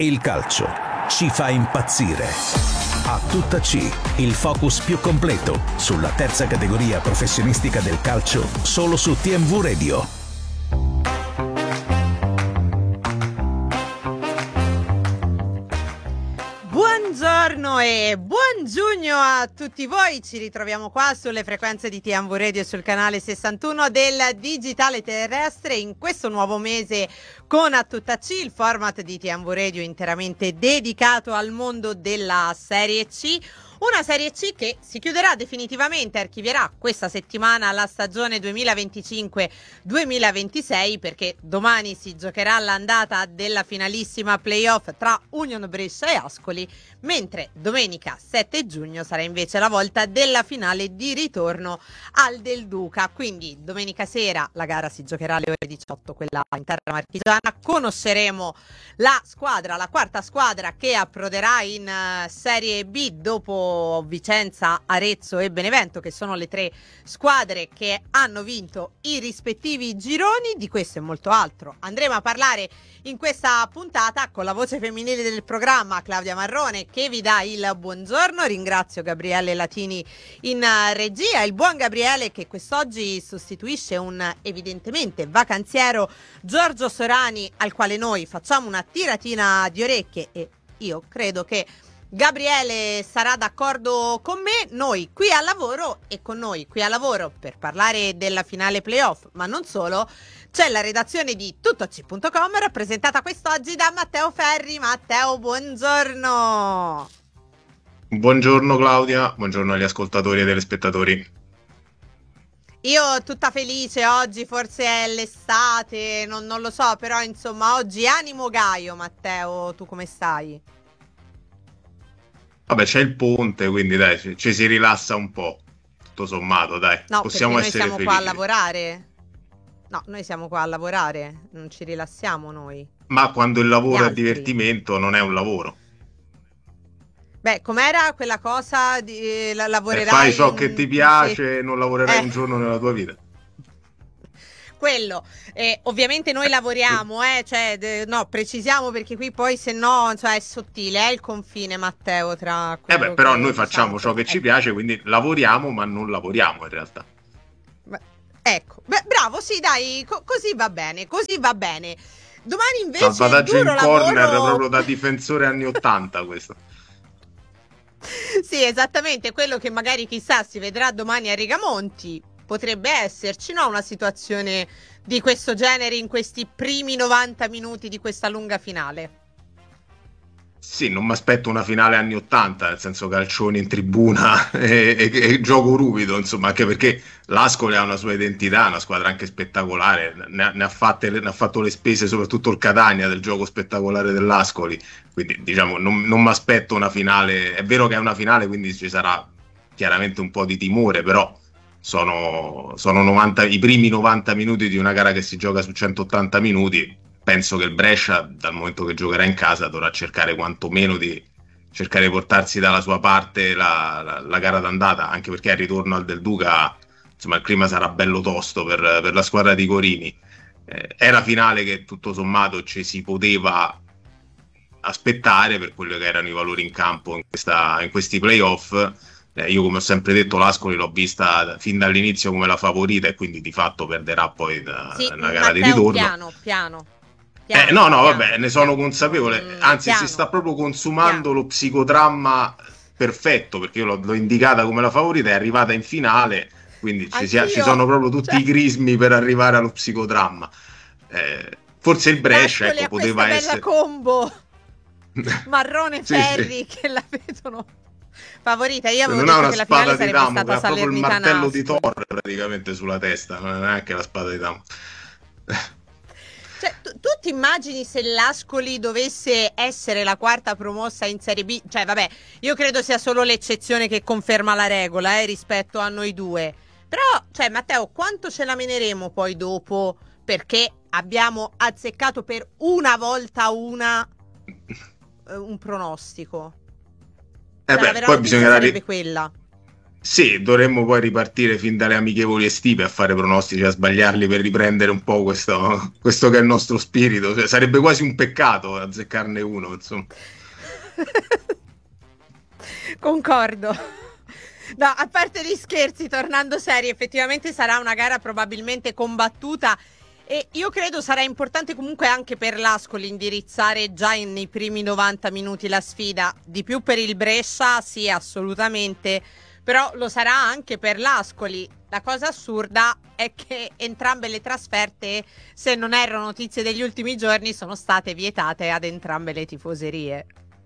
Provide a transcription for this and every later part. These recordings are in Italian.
Il calcio ci fa impazzire. A tutta C, il focus più completo sulla terza categoria professionistica del calcio, solo su TMV Radio. Buongiorno e buon giugno a tutti voi, ci ritroviamo qua sulle frequenze di TMV Radio e sul canale 61 del digitale terrestre in questo nuovo mese con A Tutta C, il format di TMV Radio interamente dedicato al mondo della Serie C. Una Serie C che si chiuderà definitivamente, archivierà questa settimana la stagione 2025-2026 perché domani si giocherà l'andata della finalissima playoff tra Union Brescia e Ascoli, mentre domenica 7 giugno sarà invece la volta della finale di ritorno al Del Duca. Quindi domenica sera la gara si giocherà alle ore 18, quella in terra marchigiana. Conosceremo la quarta squadra che approderà in Serie B dopo Vicenza, Arezzo e Benevento, che sono le tre squadre che hanno vinto i rispettivi gironi. Di questo e molto altro andremo a parlare in questa puntata con la voce femminile del programma, Claudia Marrone, che vi dà il buongiorno. Ringrazio Gabriele Latini in regia, il buon Gabriele che quest'oggi sostituisce un evidentemente vacanziero Giorgio Sorani, al quale noi facciamo una tiratina di orecchie e io credo che Gabriele sarà d'accordo con me. Noi qui al lavoro e con noi qui al lavoro per parlare della finale playoff, ma non solo, c'è la redazione di tuttoc.com rappresentata quest'oggi da Matteo Ferri. Matteo, buongiorno. Buongiorno Claudia, buongiorno agli ascoltatori e telespettatori. Io tutta felice oggi, forse è l'estate, non lo so, però insomma oggi animo gaio. Matteo, tu come stai? Vabbè, c'è il ponte, quindi dai, ci si rilassa un po', tutto sommato, dai. No, possiamo noi essere siamo felici. qua a lavorare. No, noi siamo qua a lavorare, non ci rilassiamo noi. Ma quando il lavoro Gli è altri. divertimento, non è un lavoro. Beh, com'era quella cosa di lavorerai Fai ciò che in- ti piace, non lavorerai un Eh. giorno nella tua vita. Quello, ovviamente noi lavoriamo, no, precisiamo perché qui poi se no, cioè, è sottile, è il confine, Matteo, tra quello Però che, noi diciamo, facciamo ciò che ci piace, quindi lavoriamo, ma non lavoriamo in realtà. Ecco, beh, bravo, sì, dai, così va bene, così va bene. Domani invece Salvataggio in duro corner lavoro. proprio da difensore anni 80 questo. Sì, esattamente, quello che magari chissà si vedrà domani a Rigamonti. Potrebbe esserci, no, una situazione di questo genere in questi primi 90 minuti di questa lunga finale. Sì, non mi aspetto una finale anni 80, nel senso calcioni in tribuna e gioco ruvido, insomma, anche perché l'Ascoli ha una sua identità, una squadra anche spettacolare, ne ha fatto le spese soprattutto il Catania del gioco spettacolare dell'Ascoli, quindi diciamo non mi aspetto una finale. È vero che è una finale, quindi ci sarà chiaramente un po' di timore, però sono 90, i primi 90 minuti di una gara che si gioca su 180 minuti. Penso che il Brescia, dal momento che giocherà in casa, dovrà cercare quantomeno di cercare di portarsi dalla sua parte la gara d'andata, anche perché al ritorno al Del Duca, insomma, il clima sarà bello tosto per la squadra di Corini. È la finale che tutto sommato ci si poteva aspettare per quello che erano i valori in campo in questi playoff. Io, come ho sempre detto, l'Ascoli l'ho vista fin dall'inizio come la favorita e quindi di fatto perderà poi una gara di ritorno. Piano. No, vabbè, ne sono consapevole. Anzi, piano, si sta proprio consumando lo psicodramma perfetto, perché io l'ho indicata come la favorita, è arrivata in finale, quindi ci sono proprio tutti i crismi per arrivare allo psicodramma. Forse il Brescia, Ascoli, ecco, poteva essere... bella combo Marrone Ferri sì. che la vedono favorita. Io avevo Non ha detto una che la finale spada di sarebbe Damocle, stata ha proprio il Salernitana martello di Ascoli. Thor praticamente sulla testa, non è neanche la spada di Damocle. Cioè, tu ti immagini se l'Ascoli dovesse essere la quarta promossa in Serie B? Cioè, vabbè, io credo sia solo l'eccezione che conferma la regola, rispetto a noi due. Però, cioè, Matteo, quanto ce la meneremo poi dopo? Perché abbiamo azzeccato per una volta un pronostico. Cioè, la vera Poi notizia sarebbe quella. Sì, dovremmo poi ripartire fin dalle amichevoli estive a fare pronostici, a sbagliarli per riprendere un po' questo che è il nostro spirito. Cioè, sarebbe quasi un peccato azzeccarne uno, insomma. Concordo. No, a parte gli scherzi, tornando seri, effettivamente sarà una gara probabilmente combattuta e io credo sarà importante comunque anche per l'Ascoli indirizzare già nei primi 90 minuti la sfida, di più per il Brescia, sì, assolutamente, però lo sarà anche per l'Ascoli. La cosa assurda è che entrambe le trasferte, se non erano notizie degli ultimi giorni, sono state vietate ad entrambe le tifoserie.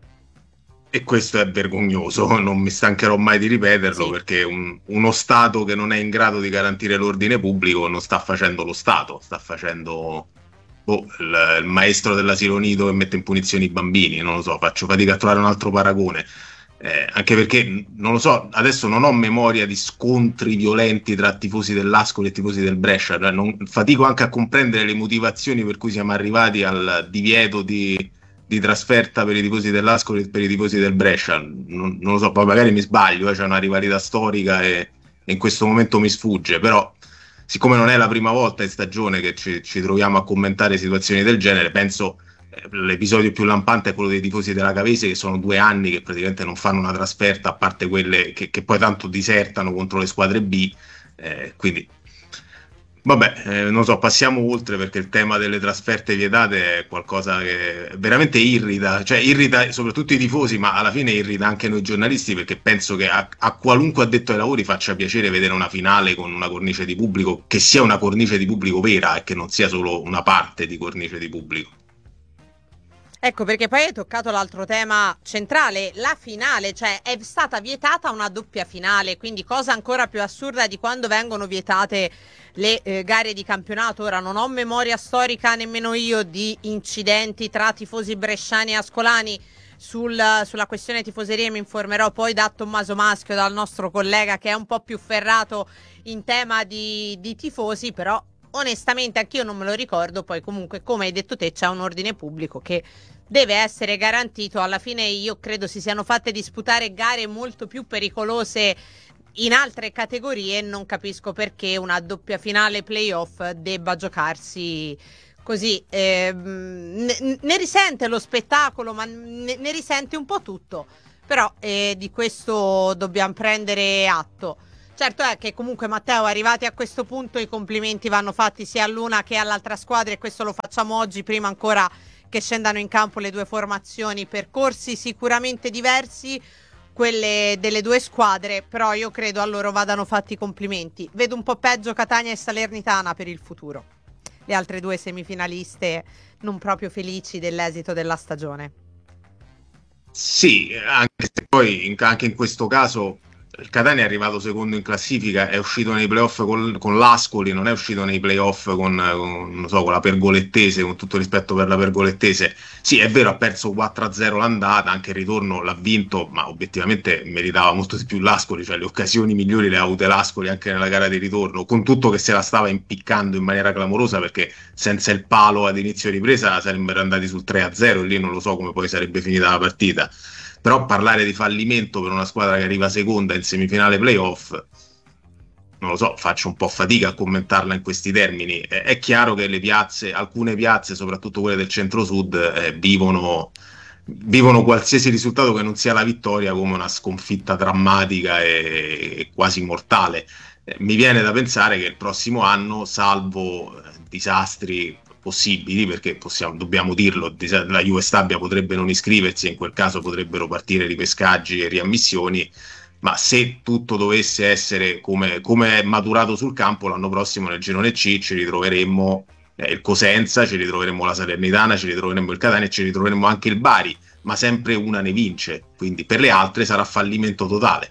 E questo è vergognoso, non mi stancherò mai di ripeterlo, Sì. perché uno Stato che non è in grado di garantire l'ordine pubblico non sta facendo lo Stato, sta facendo il maestro dell'asilo nido che mette in punizione i bambini, non lo so, faccio fatica a trovare un altro paragone. Anche perché, non lo so, adesso non ho memoria di scontri violenti tra tifosi dell'Ascoli e tifosi del Brescia, cioè fatico anche a comprendere le motivazioni per cui siamo arrivati al divieto di trasferta per i tifosi dell'Ascoli e per i tifosi del Brescia. Non lo so, poi magari mi sbaglio, c'è una rivalità storica e in questo momento mi sfugge, però siccome non è la prima volta in stagione che ci troviamo a commentare situazioni del genere, penso l'episodio più lampante è quello dei tifosi della Cavese, che sono 2 anni che praticamente non fanno una trasferta, a parte quelle che poi tanto disertano contro le squadre B, quindi vabbè, non so, passiamo oltre, perché il tema delle trasferte vietate è qualcosa che veramente irrita, cioè irrita soprattutto i tifosi, ma alla fine irrita anche noi giornalisti, perché penso che a qualunque addetto ai lavori faccia piacere vedere una finale con una cornice di pubblico, che sia una cornice di pubblico vera e che non sia solo una parte di cornice di pubblico. Ecco, perché poi hai toccato l'altro tema centrale, la finale, cioè è stata vietata una doppia finale, quindi cosa ancora più assurda di quando vengono vietate le gare di campionato. Ora non ho memoria storica nemmeno io di incidenti tra tifosi bresciani e ascolani. Sulla questione tifoserie mi informerò poi da Tommaso Maschio, dal nostro collega che è un po' più ferrato in tema di tifosi, però onestamente anch'io non me lo ricordo. Poi comunque, come hai detto te, c'è un ordine pubblico che deve essere garantito. Alla fine io credo si siano fatte disputare gare molto più pericolose in altre categorie, non capisco perché una doppia finale playoff debba giocarsi così. Ne risente lo spettacolo, ma ne risente un po' tutto, però di questo dobbiamo prendere atto. Certo è che comunque, Matteo, arrivati a questo punto i complimenti vanno fatti sia all'una che all'altra squadra, e questo lo facciamo oggi, prima ancora che scendano in campo le due formazioni. Percorsi sicuramente diversi quelle delle due squadre, però io credo a loro vadano fatti i complimenti. Vedo un po' peggio Catania e Salernitana per il futuro, le altre due semifinaliste non proprio felici dell'esito della stagione. Sì, anche se poi anche in questo caso il Catania è arrivato secondo in classifica, è uscito nei playoff con l'Ascoli, non è uscito nei playoff non so, con la Pergolettese, con tutto rispetto per la Pergolettese. Sì, è vero, ha perso 4-0 l'andata, anche il ritorno l'ha vinto, ma obiettivamente meritava molto di più l'Ascoli, cioè le occasioni migliori le ha avute l'Ascoli anche nella gara di ritorno, con tutto che se la stava impiccando in maniera clamorosa, perché senza il palo ad inizio ripresa sarebbero andati sul 3-0 e lì non lo so come poi sarebbe finita la partita. Però parlare di fallimento per una squadra che arriva seconda in semifinale playoff, non lo so, faccio un po' fatica a commentarla in questi termini. È chiaro che le piazze, alcune piazze, soprattutto quelle del centro-sud, vivono qualsiasi risultato che non sia la vittoria come una sconfitta drammatica e quasi mortale. Mi viene da pensare che il prossimo anno, salvo disastri possibili, perché dobbiamo dirlo, la Juve Stabia potrebbe non iscriversi e in quel caso potrebbero partire ripescaggi e riammissioni, ma se tutto dovesse essere come è maturato sul campo, l'anno prossimo nel girone C ci ritroveremmo il Cosenza, ci ritroveremmo la Salernitana, ci ritroveremmo il Catania e ci ritroveremmo anche il Bari, ma sempre una ne vince, quindi per le altre sarà fallimento totale.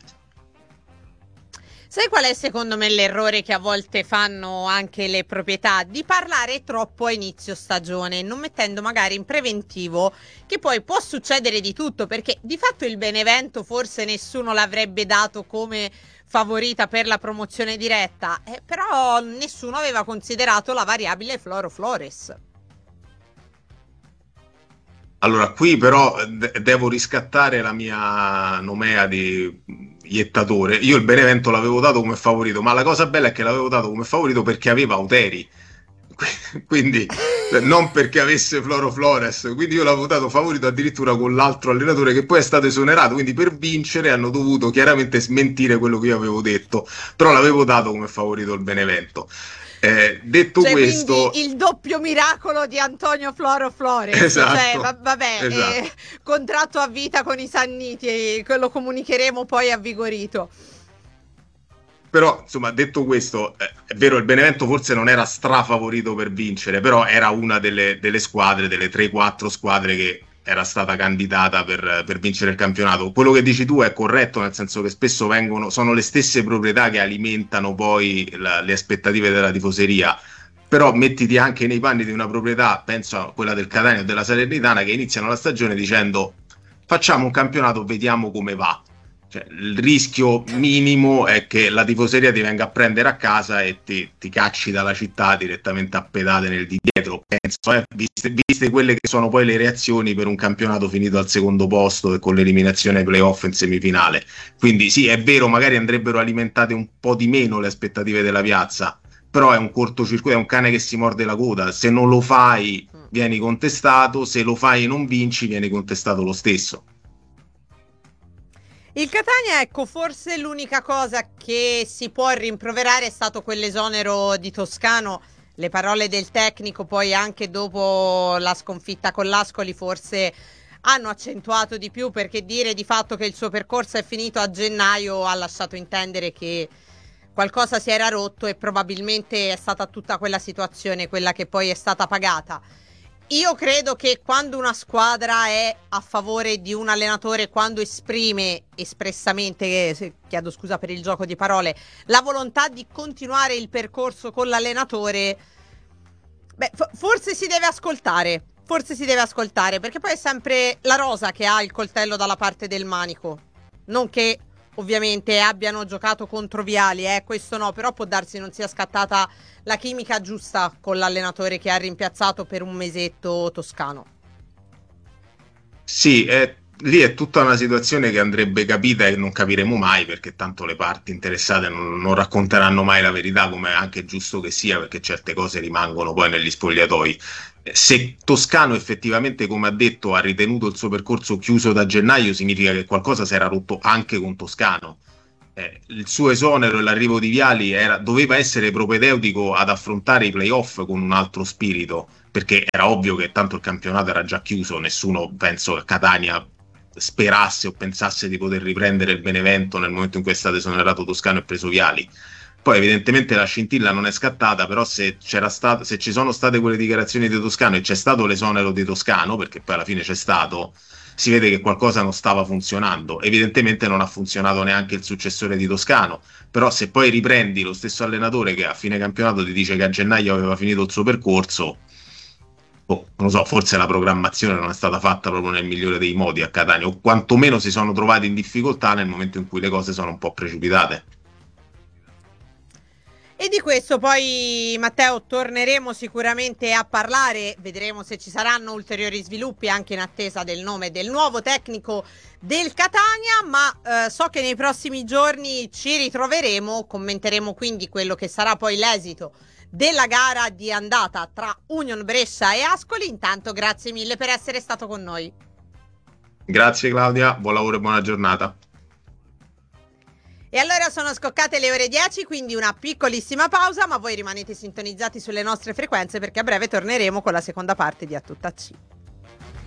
Sai qual è secondo me l'errore che a volte fanno anche le proprietà? Di parlare troppo a inizio stagione, non mettendo magari in preventivo che poi può succedere di tutto, perché di fatto il Benevento forse nessuno l'avrebbe dato come favorita per la promozione diretta, però nessuno aveva considerato la variabile Floro Flores. Allora, qui però devo riscattare la mia nomea di iettatore. Io il Benevento l'avevo dato come favorito, ma la cosa bella è che l'avevo dato come favorito perché aveva Auteri, quindi non perché avesse Floro Flores, quindi io l'avevo dato favorito addirittura con l'altro allenatore che poi è stato esonerato, quindi per vincere hanno dovuto chiaramente smentire quello che io avevo detto, però l'avevo dato come favorito il Benevento. Detto cioè, questo, quindi il doppio miracolo di Antonio Floro Flores, esatto, cioè, vabbè, esatto. contratto a vita con i Sanniti, lo comunicheremo poi avvigorito. Però, insomma, detto questo, è vero, il Benevento forse non era strafavorito per vincere, però era una delle squadre, delle 3-4 squadre che era stata candidata per vincere il campionato. Quello che dici tu è corretto, nel senso che spesso sono le stesse proprietà che alimentano poi le aspettative della tifoseria. Però mettiti anche nei panni di una proprietà, penso a quella del Catania o della Salernitana, che iniziano la stagione dicendo facciamo un campionato, vediamo come va. Cioè, il rischio minimo è che la tifoseria ti venga a prendere a casa e ti cacci dalla città direttamente a pedate nel di dietro, penso, viste quelle che sono poi le reazioni per un campionato finito al secondo posto e con l'eliminazione ai playoff in semifinale. Quindi sì, è vero, magari andrebbero alimentate un po' di meno le aspettative della piazza, però è un cortocircuito, è un cane che si morde la coda. Se non lo fai vieni contestato, se lo fai e non vinci vieni contestato lo stesso. Il Catania, ecco, forse l'unica cosa che si può rimproverare è stato quell'esonero di Toscano. Le parole del tecnico poi anche dopo la sconfitta con l'Ascoli forse hanno accentuato di più, perché dire di fatto che il suo percorso è finito a gennaio ha lasciato intendere che qualcosa si era rotto e probabilmente è stata tutta quella situazione quella che poi è stata pagata. Io credo che quando una squadra è a favore di un allenatore, quando esprime espressamente, chiedo scusa per il gioco di parole, la volontà di continuare il percorso con l'allenatore, beh, forse si deve ascoltare. Forse si deve ascoltare, perché poi è sempre la rosa che ha il coltello dalla parte del manico. Non che ovviamente abbiano giocato contro Viali, questo no, però può darsi non sia scattata la chimica giusta con l'allenatore che ha rimpiazzato per un mesetto Toscano. Sì, lì è tutta una situazione che andrebbe capita e non capiremo mai, perché tanto le parti interessate non racconteranno mai la verità, come è anche giusto che sia, perché certe cose rimangono poi negli spogliatoi. Se Toscano effettivamente, come ha detto, ha ritenuto il suo percorso chiuso da gennaio, significa che qualcosa si era rotto anche con Toscano. Il suo esonero e l'arrivo di Viali doveva essere propedeutico ad affrontare i playoff con un altro spirito, perché era ovvio che tanto il campionato era già chiuso, nessuno, penso, a Catania sperasse o pensasse di poter riprendere il Benevento nel momento in cui è stato esonerato Toscano e preso Viali. Poi evidentemente la scintilla non è scattata, però se ci sono state quelle dichiarazioni di Toscano e c'è stato l'esonero di Toscano, perché poi alla fine c'è stato, si vede che qualcosa non stava funzionando. Evidentemente non ha funzionato neanche il successore di Toscano, però se poi riprendi lo stesso allenatore che a fine campionato ti dice che a gennaio aveva finito il suo percorso, non lo so, forse la programmazione non è stata fatta proprio nel migliore dei modi a Catania, o quantomeno si sono trovati in difficoltà nel momento in cui le cose sono un po' precipitate. E di questo poi, Matteo, torneremo sicuramente a parlare, vedremo se ci saranno ulteriori sviluppi anche in attesa del nome del nuovo tecnico del Catania, ma so che nei prossimi giorni ci ritroveremo, commenteremo quindi quello che sarà poi l'esito della gara di andata tra Union Brescia e Ascoli. Intanto grazie mille per essere stato con noi. Grazie Claudia, buon lavoro e buona giornata. E allora sono scoccate le ore 10, quindi una piccolissima pausa, ma voi rimanete sintonizzati sulle nostre frequenze perché a breve torneremo con la seconda parte di A Tutta C.